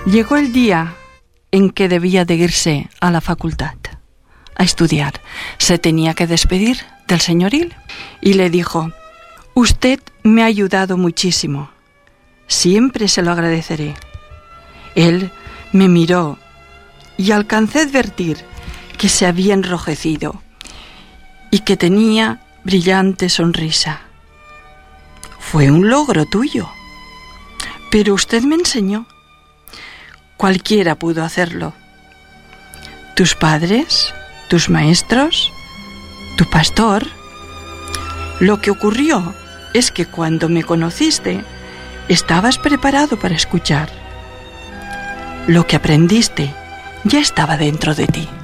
Llegó el día en que debía de irse a la facultad a estudiar. Se tenía que despedir del señoril y le dijo: «Usted me ha ayudado muchísimo. Siempre se lo agradeceré». Él me miró y alcancé a advertir que se había enrojecido y que tenía brillante sonrisa. «Fue un logro tuyo, pero usted me enseñó. Cualquiera pudo hacerlo. Tus padres, tus maestros, tu pastor. Lo que ocurrió es que cuando me conociste, estabas preparado para escuchar. Lo que aprendiste ya estaba dentro de ti».